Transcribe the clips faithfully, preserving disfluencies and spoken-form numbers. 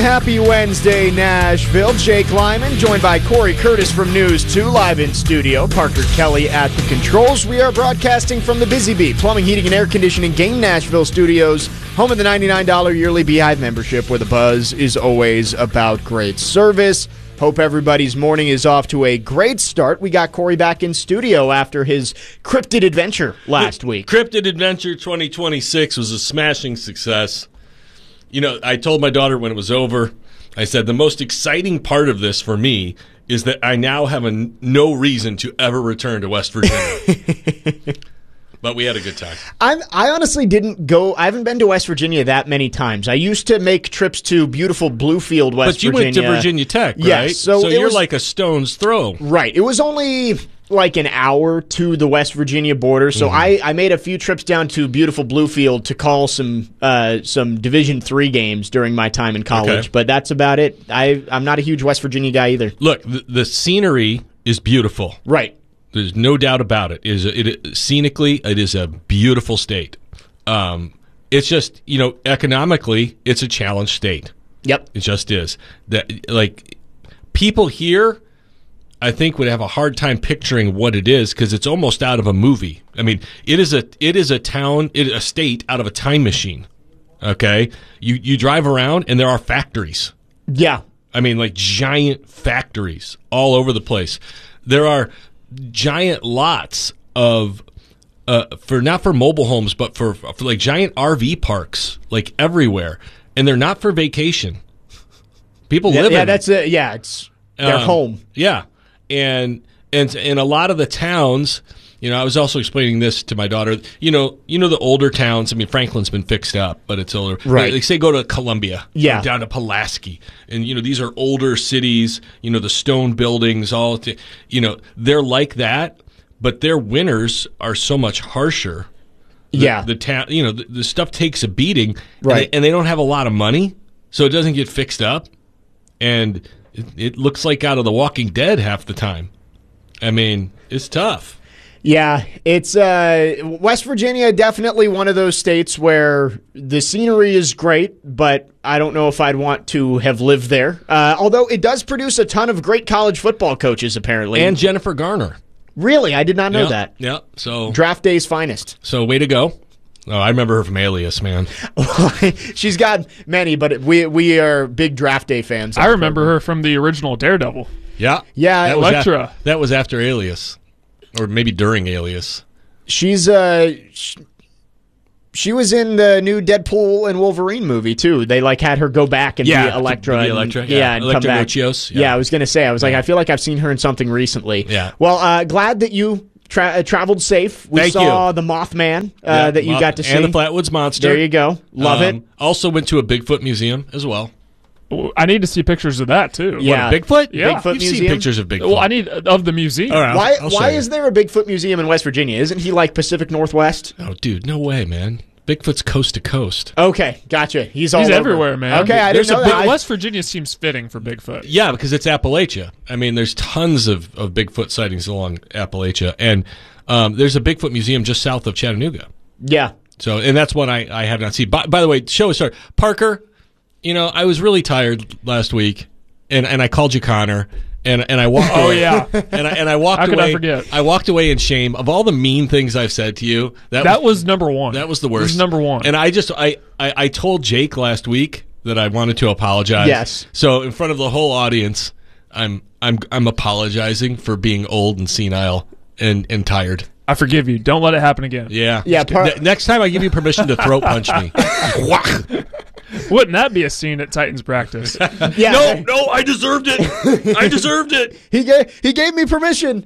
Happy Wednesday, Nashville. Jake Lyman, joined by Corey Curtis from News two, live in studio. Parker Kelly at the controls. We are broadcasting from the Busy Bee Plumbing, Heating, and Air Conditioning Game Nashville studios, home of the ninety-nine dollars yearly Beehive membership, where the buzz is always about great service. Hope everybody's morning is off to a great start. We got Corey back in studio after his Cryptid Adventure last week. Cryptid Adventure twenty twenty-six was a smashing success. You know, I told my daughter when it was over, I said, the most exciting part of this for me is that I now have a n- no reason to ever return to West Virginia. But we had a good time. I'm, I honestly didn't go. I haven't been to West Virginia that many times. I used to make trips to beautiful Bluefield, West but you Virginia. went to Virginia Tech, right? Yes, so so it you're was, like a stone's throw. Right. It was only like an hour to the West Virginia border, so mm-hmm. I, I made a few trips down to beautiful Bluefield to call some uh, some Division three games during my time in college, okay. But that's about it. I, I'm not a huge West Virginia guy either. Look, the, the scenery is beautiful. Right. There's no doubt about it. It is it, it scenically, it is a beautiful state. Um, it's just, you know, economically, it's a challenged state. Yep, it just is. That like people here, I think, would have a hard time picturing what it is because it's almost out of a movie. I mean, it is a it is a town, it, a state out of a time machine. Okay, you you drive around and there are factories. Yeah, I mean, like giant factories all over the place. There are giant lots of uh, for not for mobile homes, but for for like giant R V parks, like everywhere, and they're not for vacation. People yeah, live yeah, in that's it. Yeah, it's their um, home. Yeah, and and in a lot of the towns, you know, I was also explaining this to my daughter. You know, you know the older towns. I mean, Franklin's been fixed up, but it's older. Right. Like say go to Columbia, yeah, or down to Pulaski, and you know these are older cities. You know the stone buildings, all. T- you know they're like that, but their winters are so much harsher. The, yeah, the town. You know the, the stuff takes a beating, right? And they, and they don't have a lot of money, so it doesn't get fixed up, and it, it looks like out of The Walking Dead half the time. I mean, it's tough. Yeah, it's uh, West Virginia, definitely one of those states where the scenery is great, but I don't know if I'd want to have lived there. Uh, although it does produce a ton of great college football coaches, apparently. And Jennifer Garner. Really? I did not know yeah, that. Yeah. So Draft Day's finest. So way to go. Oh, I remember her from Alias, man. She's got many, but we we are big Draft Day fans. I remember her from the original Daredevil. Yeah. Yeah. That Elektra. Was a, that was after Alias. Or maybe during Alias. She's uh, she, she was in the new Deadpool and Wolverine movie too. They like had her go back and yeah, be Elektra. Be and, Elektra, yeah, yeah, and Elektra come back. Nochios, Yeah. yeah, I was gonna say. I was like, yeah. I feel like I've seen her in something recently. Yeah. Well, uh, glad that you tra- uh, traveled safe. We Thank saw you. the Mothman uh, yeah, that you Moth- got to see, and the Flatwoods Monster. There you go. Love um, it. Also went to a Bigfoot museum as well. I need to see pictures of that too. Yeah. What, Bigfoot? Yeah. Bigfoot You've museum? seen pictures of Bigfoot. Well, I need uh, of the museum. All right, Why? I'll show why you. is there a Bigfoot museum in West Virginia? Isn't he like Pacific Northwest? Oh, dude, no way, man. Bigfoot's coast to coast. Okay, gotcha. He's all He's over. everywhere, man. Okay, I There's didn't know a big that. I- West Virginia seems fitting for Bigfoot. Yeah, because it's Appalachia. I mean, there's tons of, of Bigfoot sightings along Appalachia. And um, there's a Bigfoot museum just south of Chattanooga. yeah. So, and that's one I, I have not seen. By, by the way, show started. Parker, you know, I was really tired last week, and, and I called you Connor, and and I walked Oh, away. yeah. And I, and I walked How could away. I forget? I walked away in shame of all the mean things I've said to you. That, That was, was number one. that was the This worst. is number one. And I just, I, I, I told Jake last week that I wanted to apologize. Yes. So in front of the whole audience, I'm I'm I'm apologizing for being old and senile and, and tired. I forgive you. Don't let it happen again. Yeah. Yeah, par- Ne- next time I give you permission to throat punch me. Wouldn't that be a scene at Titans practice? Yeah. No, no, I deserved it. I deserved it. He gave he gave me permission.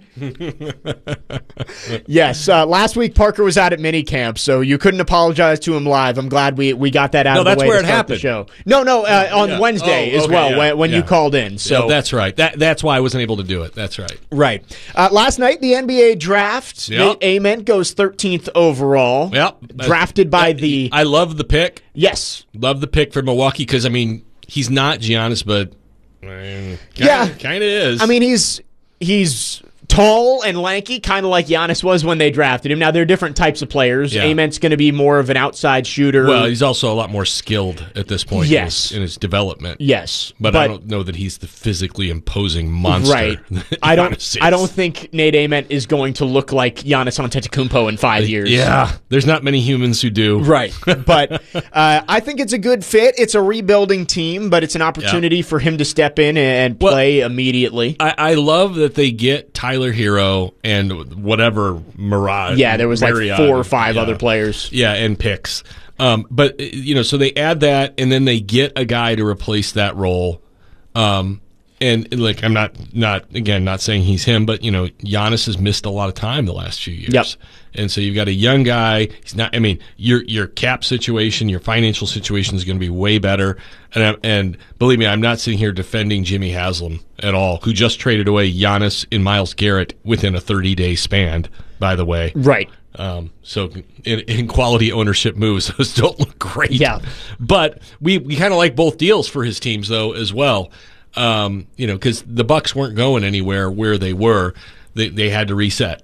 Yes, uh, last week Parker was out at minicamp, so you couldn't apologize to him live. I'm glad we, we got that out No, of the that's way where to it start the happened. show. No, no, uh, on Yeah. Wednesday Oh, as okay, well yeah, when, when you yeah. called in. So So that's right. That that's why I wasn't able to do it. That's right. right. Uh, last night the N B A draft. Yep. The Ament goes thirteenth overall. Yep. Drafted by Uh, the I love the pick. yes. Love the pick for Milwaukee because I mean he's not Giannis, but I mean, kinda, Yeah. kind of is. I mean he's he's tall and lanky, kind of like Giannis was when they drafted him. Now, they're different types of players. Yeah. Ament's going to be more of an outside shooter. Well, he's also a lot more skilled at this point Yes. in, his, in his development. yes. But, I don't know that he's the physically imposing monster. Right. that I don't Giannis is. I don't think Nate Ament is going to look like Giannis Antetokounmpo in five years. Yeah, there's not many humans who do. Right. But uh, I think it's a good fit. It's a rebuilding team, but it's an opportunity for him to step in and Well, play immediately. I, I love that they get Tyler Hero and whatever Mirage. Yeah, there was like Marriott, four or five yeah. other players. Yeah, and picks. Um, but you know, so they add that, and then they get a guy to replace that role. Um, and like, I'm not not again not saying he's him, but you know, Giannis has missed a lot of time the last few years. Yep. And so you've got a young guy. He's not. I mean, your your cap situation, your financial situation is going to be way better. And I, and believe me, I'm not sitting here defending Jimmy Haslam at all, who just traded away Giannis and Myles Garrett within a thirty day span. By the way, Right. um, so in, in quality ownership moves, those don't look great. Yeah. But we, we kind of like both deals for his teams though as well. Um, you know, because the Bucks weren't going anywhere where they were. They they had to reset.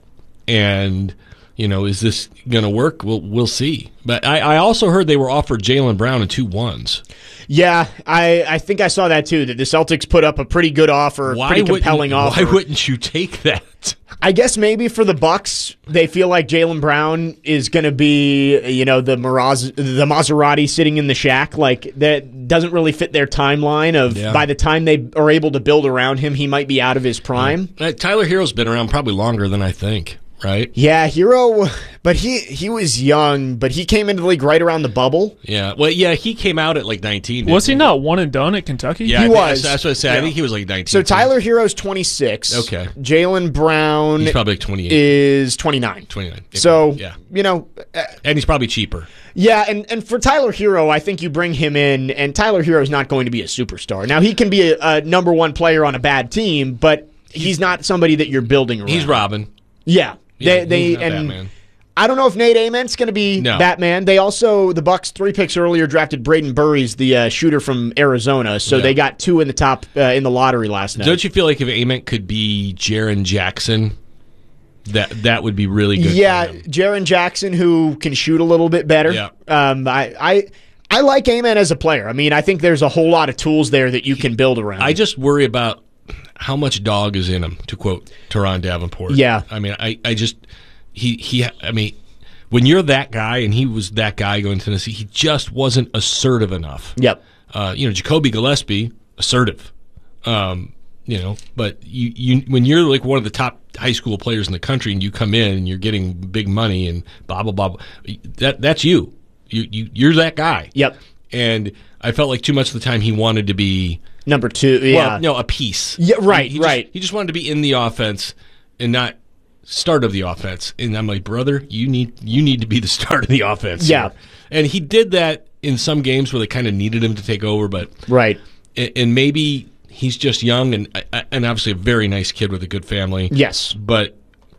And you know, is this going to work? We'll we'll see. But I, I also heard they were offered Jaylen Brown and two ones. Yeah, I, I think I saw that too, that the Celtics put up a pretty good offer, Why pretty wouldn't- compelling offer. Why wouldn't you take that? I guess maybe for the Bucks, they feel like Jaylen Brown is going to be, you know, the Maraz- the Maserati sitting in the shack. Like, that doesn't really fit their timeline of Yeah. by the time they are able to build around him, he might be out of his prime. Uh, Tyler Hero's been around probably longer than I think, right? Yeah, Hero, but he he was young, but he came into the league right around the bubble. Yeah. Well, yeah, he came out at like nineteen. Was he didn't not one and done at Kentucky? Yeah, He I think was. That's, that's what I said. I Yeah. think he was like nineteen. So Tyler Hero's twenty-six. Okay. Jaylen Brown He's probably like twenty-eight, is twenty-nine. twenty-nine. So, yeah. you know, uh, And he's probably cheaper. yeah, and, and for Tyler Hero, I think you bring him in, and Tyler Hero is not going to be a superstar. Now, he can be a, a number one player on a bad team, but he's not somebody that you're building around. He's Robin. Yeah. Yeah, They, they he's not and Batman. I don't know if Nate Ament's going to be No. Batman. They also, the Bucks three picks earlier drafted Braden Burries, the uh, shooter from Arizona, so Yeah. they got two in the top uh, in the lottery last night. Don't you feel like if Ament could be Jaren Jackson, that that would be really good? Yeah, for him? Jaren Jackson, who can shoot a little bit better. Yeah. Um, I, I, I like Ament as a player. I mean, I think there's a whole lot of tools there that you can build around. I just worry about how much dog is in him, to quote Teron Davenport. Yeah. I mean, I, I just he he. I mean, when you're that guy, and he was that guy going to Tennessee, he just wasn't assertive enough. Yep. Uh, you know, Jacoby Gillespie, assertive. Um, you know, but you, you when you're like one of the top high school players in the country, and you come in and you're getting big money and blah blah blah, blah that that's you. You you you're that guy. Yep. And I felt like too much of the time he wanted to be Number two. Yeah. well, no, a piece. Yeah, right, He, he just- right. he just wanted to be in the offense and not start of the offense. And I'm like, brother, you need you need to be the start of the offense. Yeah. here. And he did that in some games where they kind of needed him to take over, but Right. and and maybe he's just young and and obviously a very nice kid with a good family. Yes. But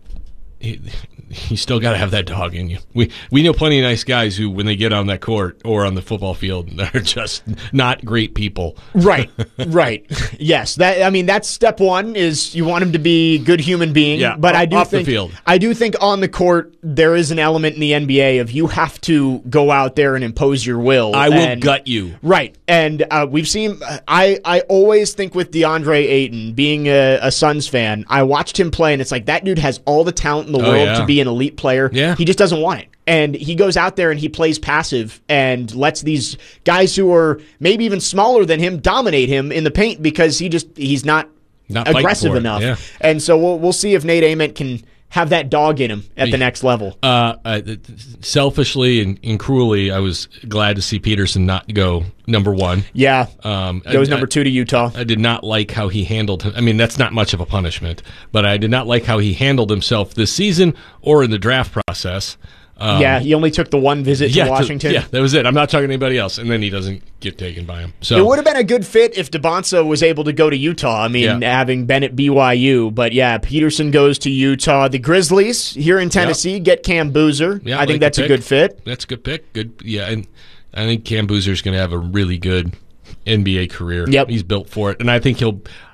he, you still got to have that dog in you. We we know plenty of nice guys who, when they get on that court or on the football field, are just not great people. Right. Right. Yes. That I mean, that's step one. Is you want him to be a good human being. Yeah, But I do off the think field. I do think on the court there is an element in the N B A of you have to go out there and impose your will. I will and- gut you. Right. And uh, we've seen, I, I always think with DeAndre Ayton, being a, a Suns fan, I watched him play, and it's like that dude has all the talent in the Oh, world yeah. to be an elite player. Yeah. He just doesn't want it. And he goes out there and he plays passive and lets these guys who are maybe even smaller than him dominate him in the paint because he just, he's not, Not fighting aggressive for it, enough. yeah. And so we'll, we'll see if Nate Ament can have that dog in him at the next level. Uh, uh, selfishly and, and cruelly, I was glad to see Peterson not go number one. Yeah. Um, Goes I- number two to Utah. I did not like how he handled him. I mean, that's not much of a punishment, but I did not like how he handled himself this season or in the draft process. Um, yeah, he only took the one visit yeah, to Washington. yeah, that was it. I'm not talking to anybody else, and then he doesn't get taken by him. So It would have been a good fit if DeBonsa was able to go to Utah. I mean, Yeah. having been at B Y U. But yeah, Peterson goes to Utah. The Grizzlies here in Tennessee get Cam Boozer. Yeah, I like think the that's a pick. good fit. That's a good pick. Good, yeah, and I think Cam Boozer's going to have a really good N B A career. Yep. He's built for it, and I think he'll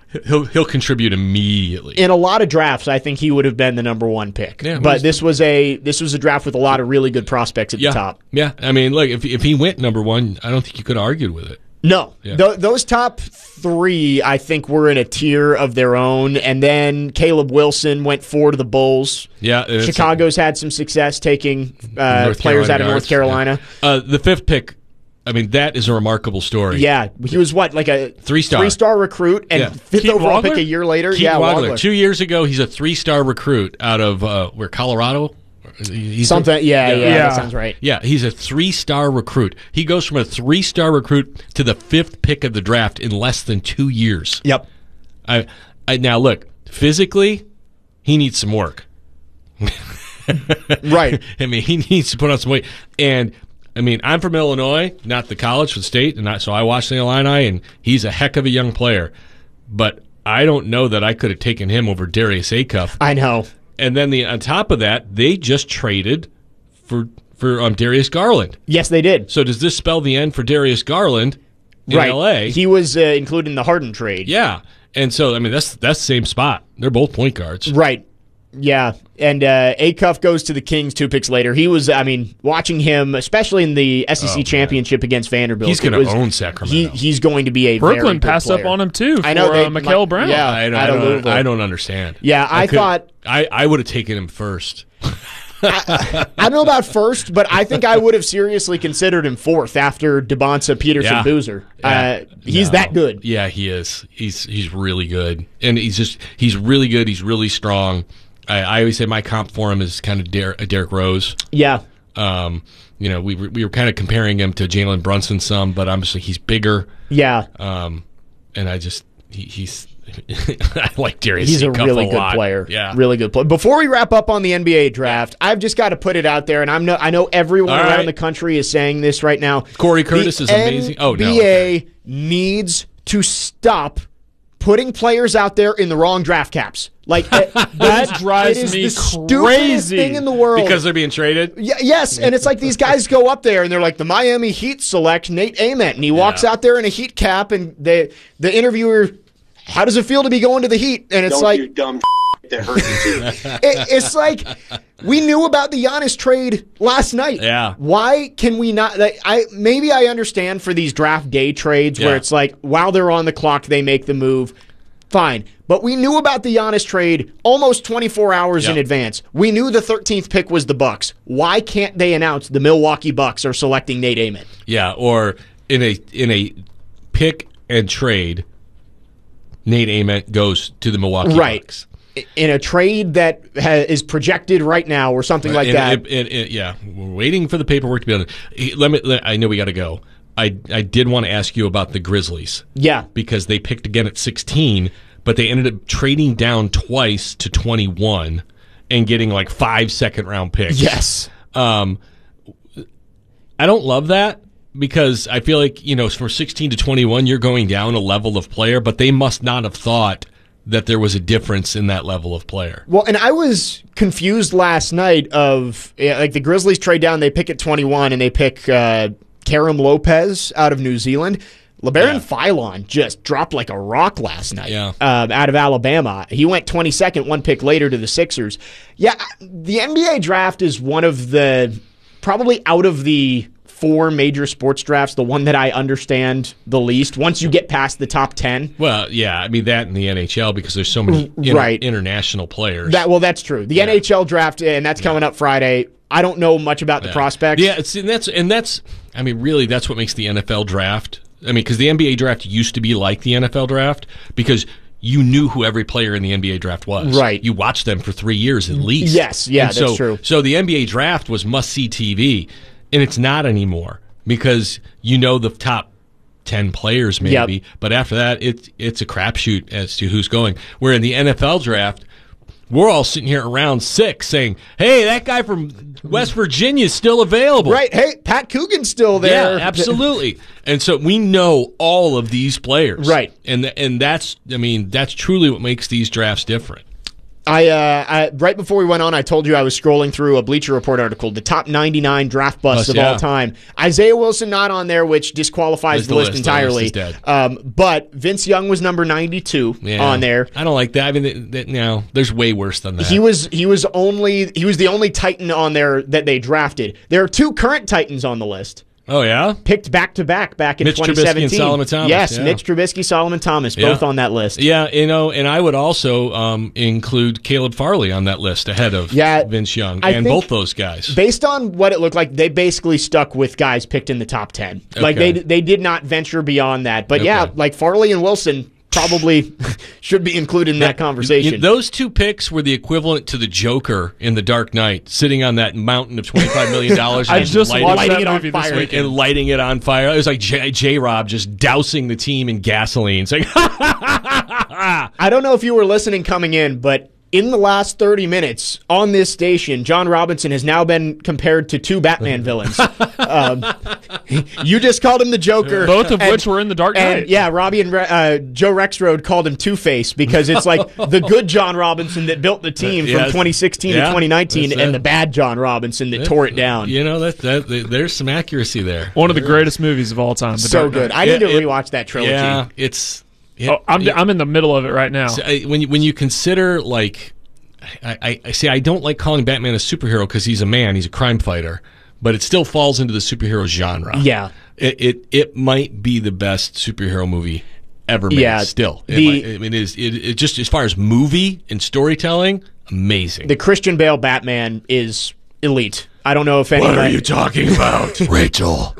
he'll he'll contribute immediately. In a lot of drafts, I think he would have been the number one pick. Yeah, but this was a this was a draft with a lot of really good prospects at yeah, the top. Yeah, I mean, look, if if he went number one, I don't think you could have argued with it. No, Yeah. Th- those top three, I think, were in a tier of their own. And then Caleb Wilson went four to the Bulls. Yeah, it's- Chicago's had some success taking uh, North players Carolina out of North guards, Carolina. yeah. Uh, the fifth pick, I mean, that is a remarkable story. Yeah, he was what, like a Three-star. three-star recruit, and Yeah. fifth Keaton overall Wagler? pick a year later. Keaton yeah, Wagler. Wagler. Two years ago, he's a three-star recruit out of uh, where Colorado. He's Something. Yeah, yeah, Yeah. that Yeah. sounds right. Yeah, he's a three-star recruit. He goes from a three-star recruit to the fifth pick of the draft in less than two years. Yep. I, I now look physically, he needs some work. Right. I mean, he needs to put on some weight. And I mean, I'm from Illinois, not the college, the state, and I, so I watched the Illini, and he's a heck of a young player. But I don't know that I could have taken him over Darius Acuff. I know. And then the on top of that, they just traded for for um, Darius Garland. Yes, they did. So does this spell the end for Darius Garland in right. L A? He was uh, included in the Harden trade. Yeah, and so I mean that's that's the same spot. They're both point guards. Right. Yeah. And uh, Acuff goes to the Kings two picks later. He was, I mean, watching him, especially in the S E C Oh, championship against Vanderbilt. He's it going to was- own He, Sacramento. he's going to be a very Brooklyn good passed up player. on him too. I know for, they- uh, Mikael my- Brown. yeah. I don't, out I, of don't, Louisville. I don't understand. Yeah, I could- thought- I, I would have taken him first. I don't know about first, but I think I would have seriously considered him fourth after DeBonsa, Peterson, Yeah. Boozer. Yeah. Uh, he's No. that good. Yeah, he is. He's he's really good, and he's just he's really good. He's really strong. I, I always say my comp for him is kind of Der- Derrick Rose. Yeah. Um, you know, we were, we were kind of comparing him to Jalen Brunson some, but obviously he's bigger. Yeah. Um, and I just he, he's I like Darius. He's a Acuff really good lot. player. Yeah, Really good player. Before we wrap up on the N B A draft, I've just got to put it out there, and I'm no, I know everyone All around right. the country is saying this right now. Corey Curtis The is amazing. Oh, no. N B A needs to stop putting players out there in the wrong draft caps. Like it- That it is- drives it is me the stupidest crazy. thing in the world. because they're being traded. Y- yes, and it's like these guys go up there and they're like, the Miami Heat select Nate Ament, and he walks Yeah. out there in a Heat cap, and the the interviewer, how does it feel to be going to the Heat? And it's Don't like, do dumb that hurts you. it, it's like we knew about the Giannis trade last night. Yeah. Why can we not? Like, I maybe I understand for these draft day trades where Yeah. it's like while they're on the clock they make the move. Fine. But we knew about the Giannis trade almost twenty-four hours in Yeah. advance. We knew the thirteenth pick was the Bucks. Why can't they announce the Milwaukee Bucks are selecting Nate Ament? Yeah, or in a in a pick and trade, Nate Ament goes to the Milwaukee Right. Bucks. In a trade that ha- is projected right now or something like And that. it- it- it- yeah, we're waiting for the paperwork to be done. Eh, Let me. Let, I know we got to go. I I did want to ask you about the Grizzlies yeah. because they picked again at sixteen, but they ended up trading down twice to twenty-one and getting like five second round picks. Yes. Um, I don't love that because I feel like, you know, from sixteen to twenty-one, you're going down a level of player, but they must not have thought that there was a difference in that level of player. Well, and I was confused last night of yeah, like the Grizzlies trade down, they pick at twenty-one, and they pick uh, Karim Lopez out of New Zealand. LeBaron Yeah. Philon just dropped like a rock last night Yeah. um, out of Alabama. He went twenty-second, one pick later to the Sixers. Yeah, the N B A draft is one of the, probably out of the four major sports drafts, the one that I understand the least once you get past the top ten. Well, yeah, I mean that in the N H L because there's so many inter- Right. international players. That Well, that's true. The N H L draft, and that's coming up Friday. I don't know much about the Yeah. prospects. Yeah, it's, and that's and that's. I mean, really, that's what makes the N F L draft. I mean, because the N B A draft used to be like the N F L draft because you knew who every player in the N B A draft was. Right. You watched them for three years at least. Yes, yeah, And that's so, true. So the N B A draft was must see T V, and it's not anymore because you know the top ten players maybe, Yep. but after that, it's it's a crapshoot as to who's going. Where in the N F L draft, we're all sitting here around six saying, "Hey, that guy from West Virginia is still available." Right. Hey, Pat Coogan's still there. Yeah, absolutely. And so we know all of these players. Right. And th- and that's I mean, that's truly what makes these drafts different. I, uh, I right before we went on, I told you I was scrolling through a Bleacher Report article, the top ninety-nine draft busts Bust, of yeah. all time. Isaiah Wilson not on there, which disqualifies There's the, the list list. The entirely. list is dead. Um, but Vince Young was number ninety-two Yeah. on there. I don't like that. I mean, th- th- no, there's way worse than that. He was he was only he was the only Titan on there that they drafted. There are two current Titans on the list. Oh, yeah? Picked back to back back in Mitch twenty Trubisky seventeen. and Solomon Thomas, Yes, yeah. Mitch Trubisky, Solomon Thomas, Yeah. both on that list. Yeah, you know, and I would also um, include Caleb Farley on that list ahead of Yeah, Vince Young I and think- both those guys. Based on what it looked like, they basically stuck with guys picked in the top ten. Like Okay. they they did not venture beyond that. But yeah, Okay. like Farley and Wilson probably should be included in that conversation. You- those two picks were the equivalent to the Joker in The Dark Knight, sitting on that mountain of twenty-five million dollars. I and just lighting, watched lighting that it on movie this fire. weekend. and lighting it on fire. It was like J. J. Rob just dousing the team in gasoline, saying, I don't know if you were listening coming in, but in the last thirty minutes on this station, John Robinson has now been compared to two Batman villains. Um, you just called him the Joker. Both of and- which were in The Dark Knight. And yeah, Robbie and uh, Joe Rexroad called him Two-Face because it's like the good John Robinson that built the team from Yes. twenty sixteen Yeah, to twenty nineteen that's and it. the bad John Robinson that tore it down. You know, that, that there's some accuracy there. One of the greatest movies of all time. The So Dark good. Knight. I need to It- it- rewatch that trilogy. Yeah, it's... It, Oh, I'm, it- I'm in the middle of it right now. So, I- when you, when you consider like, I, I, I say I don't like calling Batman a superhero because he's a man, he's a crime fighter, but it still falls into the superhero genre. Yeah. it it, it might be the best superhero movie ever made. Yeah, still, it, the- might, I mean, it is it, it just as far as movie and storytelling, amazing. The Christian Bale Batman is elite. I don't know if anybody... what are you talking about, Rachel?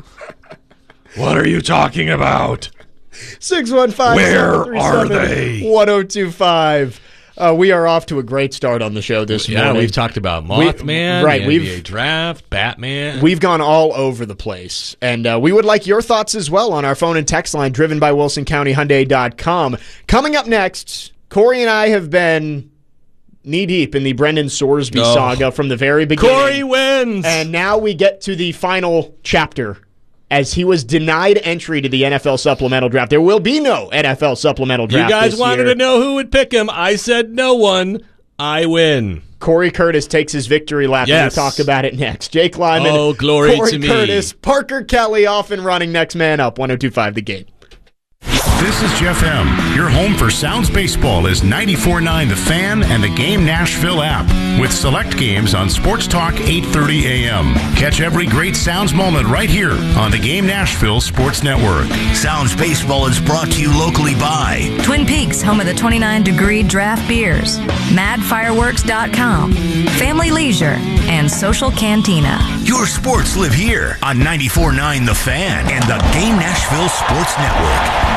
What are you talking about? six one five, Where are they? one oh two five. Uh, we are off to a great start on the show this Yeah, morning. we've talked about Mothman, right, the we've- N B A draft, Batman. We've gone all over the place, and uh, we would like your thoughts as well on our phone and text line, driven by wilson county hyundai dot com. Coming up next, Corey and I have been knee-deep in the Brendan Sorsby Oh. saga from the very beginning. Corey wins. And now we get to the final chapter as he was denied entry to the N F L supplemental draft. There will be no N F L supplemental You draft guys this wanted year. to know who would pick him. I said no one. I win. Corey Curtis takes his victory lap, Yes. and we'll talk about it next. Jake Lyman, Oh, glory Corey to me. Curtis, Parker Kelly off and running. Next man up, one oh two five The Game. This is Jeff M. Your home for Sounds Baseball is ninety-four point nine The Fan and the Game Nashville app with select games on Sports Talk eight thirty a.m. Catch every great Sounds moment right here on the Game Nashville Sports Network. Sounds Baseball is brought to you locally by Twin Peaks, home of the twenty-nine degree draft beers, mad fireworks dot com, Family Leisure, and Social Cantina. Your Sports Live Here on ninety-four point nine The Fan and the Game Nashville Sports Network.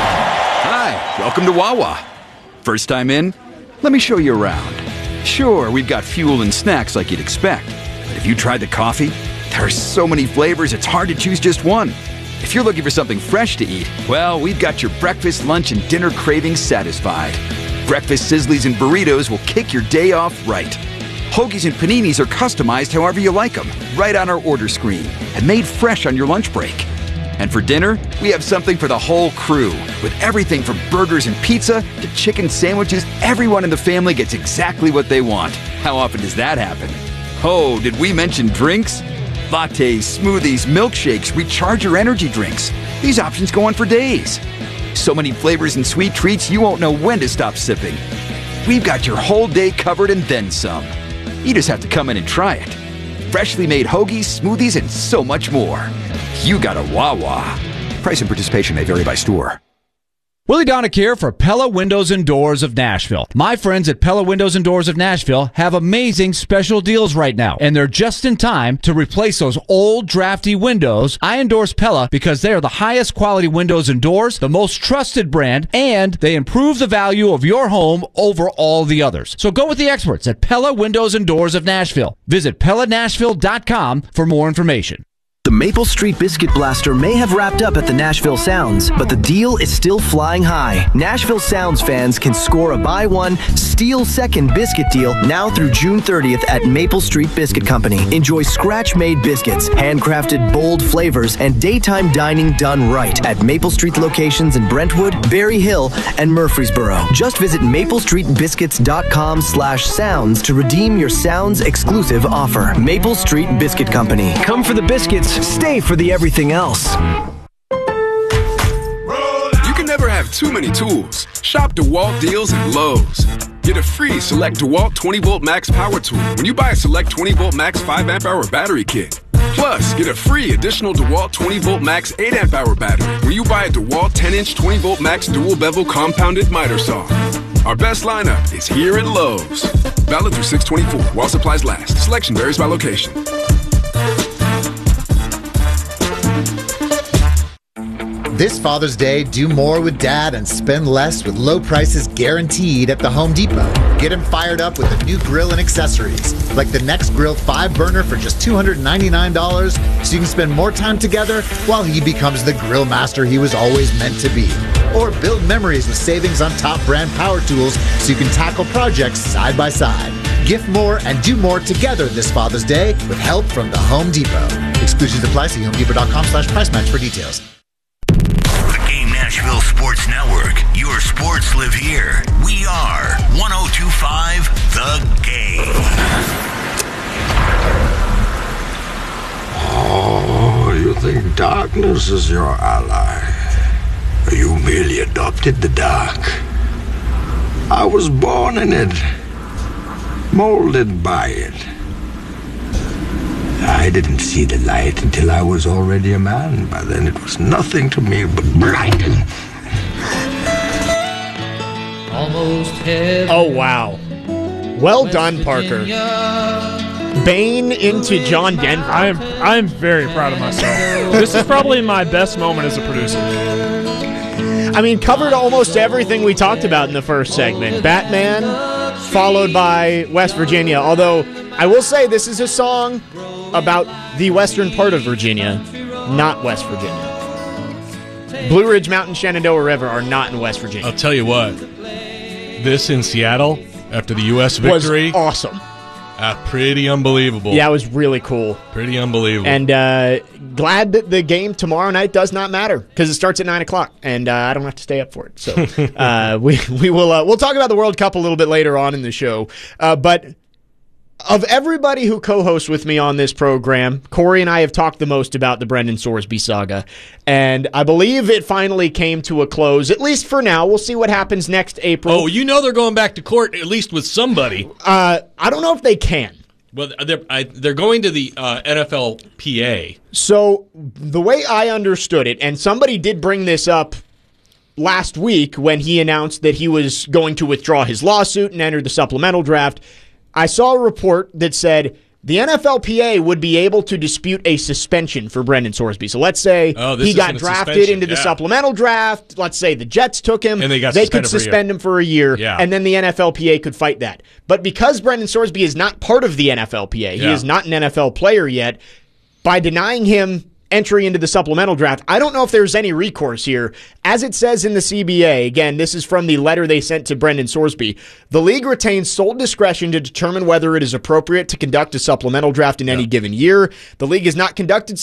Hi, welcome to Wawa. First time in? Let me show you around. Sure, we've got fuel and snacks like you'd expect, but have you tried the coffee? There are so many flavors, it's hard to choose just one. If you're looking for something fresh to eat, well, we've got your breakfast, lunch, and dinner cravings satisfied. Breakfast sizzlies and burritos will kick your day off right. Hoagies and paninis are customized however you like them, right on our order screen, and made fresh on your lunch break. And for dinner, we have something for the whole crew. With everything from burgers and pizza to chicken sandwiches, everyone in the family gets exactly what they want. How often does that happen? Oh, did we mention drinks? Lattes, smoothies, milkshakes, recharger energy drinks. These options go on for days. So many flavors and sweet treats you won't know when to stop sipping. We've got your whole day covered and then some. You just have to come in and try it. Freshly made hoagies, smoothies, and so much more. You got a Wawa. Price and participation may vary by store. Willie Donick here for Pella Windows and Doors of Nashville. My friends at Pella Windows and Doors of Nashville have amazing special deals right now, and they're just in time to replace those old drafty windows. I endorse Pella because they are the highest quality windows and doors, the most trusted brand, and they improve the value of your home over all the others. So go with the experts at Pella Windows and Doors of Nashville. Visit Pella Nashville dot com for more information. The Maple Street Biscuit Blaster may have wrapped up at the Nashville Sounds, but the deal is still flying high. Nashville Sounds fans can score a buy one, steal second biscuit deal now through June thirtieth at Maple Street Biscuit Company. Enjoy scratch-made biscuits, handcrafted bold flavors, and daytime dining done right at Maple Street locations in Brentwood, Berry Hill, and Murfreesboro. Just visit maple street biscuits dot com slash sounds to redeem your Sounds exclusive offer. Maple Street Biscuit Company. Come for the biscuits. Stay for the everything else. You can never have too many tools. Shop DeWalt deals at Lowe's. Get a free Select DeWalt twenty volt Max power tool when you buy a Select twenty volt Max five amp hour battery kit. Plus, get a free additional DeWalt twenty volt Max eight amp hour battery when you buy a DeWalt ten inch twenty volt Max dual bevel compounded miter saw. Our best lineup is here at Lowe's. Valid through six twenty-four while supplies last. Selection varies by location. This Father's Day, do more with Dad and spend less with low prices guaranteed at the Home Depot. Get him fired up with a new grill and accessories, like the Next Grill five burner for just two hundred ninety-nine dollars, so you can spend more time together while he becomes the grill master he was always meant to be. Or build memories with savings on top brand power tools so you can tackle projects side by side. Gift more and do more together this Father's Day with help from the Home Depot. Exclusions apply. See homedepot.com slash price match for details. Nashville Sports Network. Your sports live here. We are one oh two point five The Game. Oh, you think darkness is your ally? You merely adopted the dark. I was born in it, molded by it. I didn't see the light until I was already a man. By then it was nothing to me but blinding. Almost heaven. Oh, wow. Well done, Parker. Bane into John Denver. I'm I'm very proud of myself. This is probably my best moment as a producer. I mean, covered almost everything we talked about in the first segment. Batman, followed by West Virginia. Although, I will say this is a song about the western part of Virginia, not West Virginia. Blue Ridge Mountain, Shenandoah River are not in West Virginia. I'll tell you what. This in Seattle, after the U S victory. Was awesome. Uh, pretty unbelievable. Yeah, it was really cool. Pretty unbelievable. And uh, glad that the game tomorrow night does not matter because it starts at nine o'clock, and uh, I don't have to stay up for it. So uh, we we will uh, we'll talk about the World Cup a little bit later on in the show. Uh, but of everybody who co-hosts with me on this program, Corey and I have talked the most about the Brendan Sorsby saga, and I believe it finally came to a close, at least for now. We'll see what happens next April. Oh, you know they're going back to court, at least with somebody. Uh, I don't know if they can. Well, they're, I, they're going to the uh, N F L P A. So the way I understood it, and somebody did bring this up last week when he announced that he was going to withdraw his lawsuit and enter the supplemental draft, I saw a report that said the N F L P A would be able to dispute a suspension for Brendan Sorsby. So let's say oh, he got drafted into the yeah. supplemental draft. Let's say the Jets took him. And they got they could for suspend him for a year, yeah. and then the N F L P A could fight that. But because Brendan Sorsby is not part of the N F L P A, he yeah. is not an N F L player yet, by denying him entry into the supplemental draft, I don't know if there's any recourse here. As it says in the C B A, again, this is from the letter they sent to Brendan Sorsby, the league retains sole discretion to determine whether it is appropriate to conduct a supplemental draft in yeah. any given year. The league has not conducted